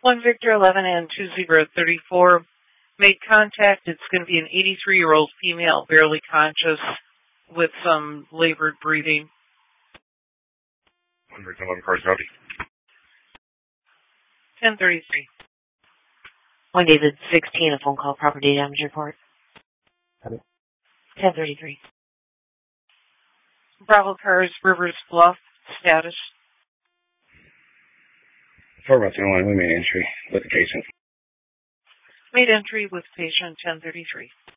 1 Victor 11 and 2034 made contact. It's going to be an 83-year-old female, barely conscious, with some labored breathing. 1 Victor 11, cars copy. 1033. 1 David 16, a phone call, property damage report. 1033. Bravo cars, Rivers Bluff, status. 4 Route 1, we made entry with the patient. Made entry with patient 1033.